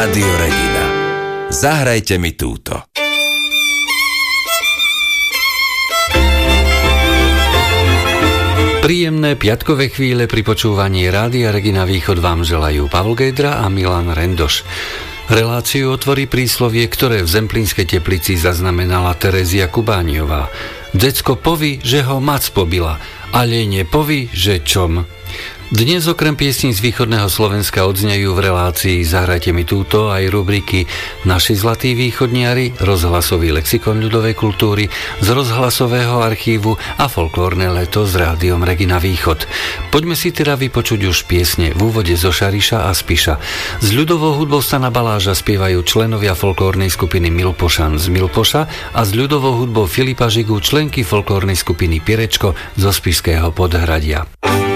Rádio Regina. Zahrajte mi túto. Príjemné piatkové chvíle pri počúvaní Rádia Regina Východ vám želajú Pavol Gejdra a Milan Rendoš. Reláciu otvorí príslovie, ktoré v Zemplínskej Teplici zaznamenala Terezia Kubániová. Decko poví, že ho mac pobila, ale nepoví, že čom. Dnes okrem piesní z východného Slovenska odznejú v relácii Zahrajte mi túto aj rubriky Naši zlatí východniari, rozhlasový lexikon ľudovej kultúry z rozhlasového archívu a folklórne leto s Rádiom Regina Východ. Poďme si teda vypočuť už piesne v úvode zo Šariša a Spiša. S ľudovou hudbou Stana Baláža spievajú členovia folklórnej skupiny Milpošan z Milpoša a s ľudovou hudbou Filipa Žigu členky folklórnej skupiny Pirečko zo Spišského Podhradia.